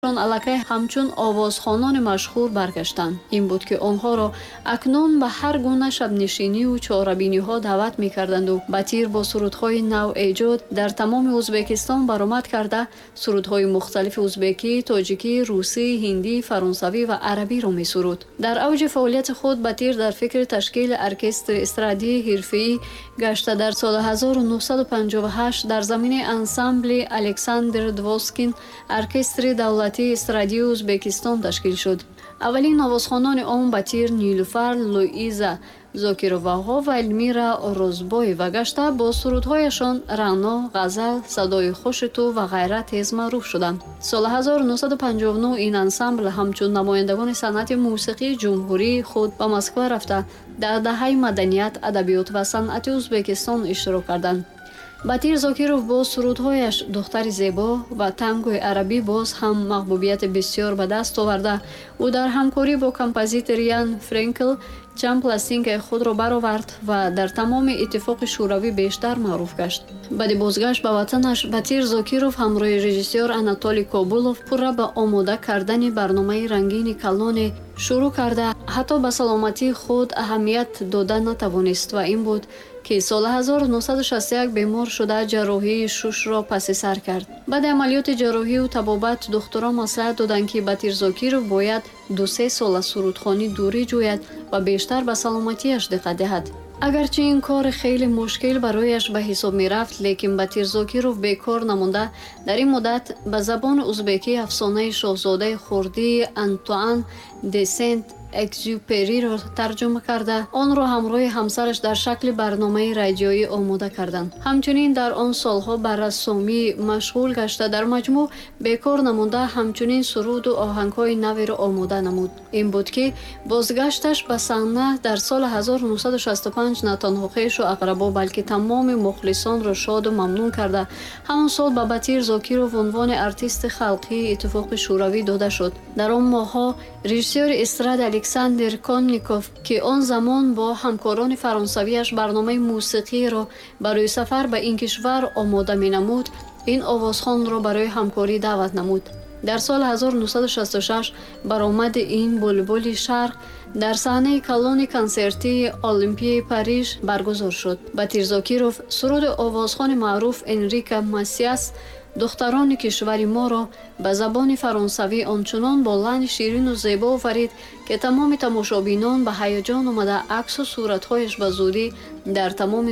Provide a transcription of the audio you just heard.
аллакай ҳамчун овозхонони машҳур баргаштанд. Ин буд ки онҳоро акнун ба ҳар гуна шабнишинию чорабиниҳо даъват мекарданду Батир бо сурудҳои навэҷод дар тамоми Узбекистон баромад карда сурудҳои мухталифи узбекӣ, тоҷикӣ, русӣ, ҳиндӣ, фаронсавӣ ва арабиро месуруд. Дар авҷи фаъолияти худ Батир дар фикри ташкили оркестри эстрадии ҳирфаӣ гашта дар соли 1958 дар заминаи ансамбли Александр Двоскин оркестри давлатии эстрадии Узбекистон ташкил шуд. Аввалин овозхонони он Батир, Нилуфар, Луиза Зокироваҳо ва Эльмира Орозбоева гашта бо сурудҳояшон Раъно, ғазал, Садои хуши ту ва ғайра тез маъруф шуданд. Соли 1959 ин ансамбл ҳамчун намояндагони санъати мусиқии ҷумҳурии худ ба Москва рафта дар даҳаи маданият, адабиёт ва санъати Узбекистон иштирок карданд. Батир Зокиров бо сурудҳояш Духтари зебо ва тангои арабӣ боз ҳам маҳбубияти бисёр ба даст оварда, ӯ дар ҳамкорӣ бо композитор Ян Френкл чанд пластинкаи худро баровард ва дар тамоми иттифоқи шӯравӣ бештар маъруф гашт. Баъди бозгашт ба ватанаш, Батир Зокиров ҳамроҳи режиссёр Анатолий Кобулов пурра ба омода кардани барномаи рангини калоне шурӯъ карда, ҳатто ба саломатии худ аҳамият дода натавонист ва ин буд ки соли 1961 бемор шуда ҷарроҳии шушро паси сар кард. баъди амалиёти ҷарроҳию табобат духтурон маслиҳат доданд ки Батир Зокиров бояд 2-3 сол аз сурудхонӣ дурӣ ҷӯяд ва бештар ба саломатиаш диққат диҳад. агарчи ин кори хеле мушкил барояш ба ҳисоб мерафт, лекин Батир Зокиров бекор намонда дар ин муддат ба забони узбекӣ афсонаи шоҳзодаи хурдии Антуан де Сент-Экзюпериро тарҷума карда, онро ҳамроҳи ҳамсараш дар шакли барномаи радиоӣ омода карданд. ҳамчунин дар он солҳо ба рассомӣ машғул гашта, дар маҷмӯъ бекор намонда ҳамчунин суруду оҳангҳои наверо омода намуд. ин буд ки бозгашташ ба саҳна дар соли 1965 на танҳо хешу ақрабо, балки тамоми мухлисонро шоду мамнун карда, ҳамон сол ба Батир Зокиров унвони артисти халқии Иттифоқи шӯравӣ дода шуд. дар он моҳҳо режиссёри эстрада Александр Конников, ки он замон бо ҳамкорони фаронсавиаш барномаи мусиқиро барои сафар ба ин кишвар омода менамуд, ин овозхонро барои ҳамкорӣ даъват намуд. дар соли 1966 баромади ин булбули шарқ дар саҳнаи калони консертии Олимпияи Париж баргузор шуд. Батир Зокиров суруди овозхони маъруф Энрика Масиас духтарони кишвари моро ба забони фаронсавӣ ончунон бо лаҳни ширину зебо офарид, ки тамоми тамошобинон ба ҳаяҷон омада аксу суратҳояш ба зудӣ дар тамоми